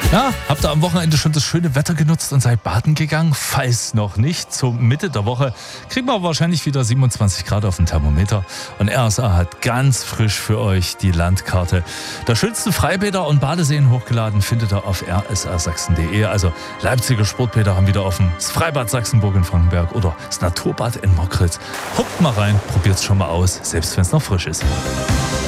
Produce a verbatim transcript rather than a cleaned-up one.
Ja, habt ihr am Wochenende schon das schöne Wetter genutzt und seid baden gegangen? Falls noch nicht, zur Mitte der Woche kriegen wir wahrscheinlich wieder siebenundzwanzig Grad auf dem Thermometer. Und R S A hat ganz frisch für euch die Landkarte der schönsten Freibäder und Badeseen hochgeladen, findet ihr auf r s a sachsen punkt de. Also Leipziger Sportbäder haben wieder offen, das Freibad Sachsenburg in Frankenberg oder das Naturbad in Markritz. Guckt mal rein, probiert's schon mal aus, selbst wenn es noch frisch ist.